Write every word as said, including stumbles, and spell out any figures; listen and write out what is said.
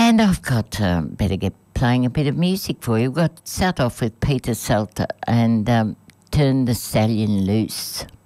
And I've got, um, better get playing a bit of music for you. We've got start off with Peter Salter and um, Turn the Stallion Loose.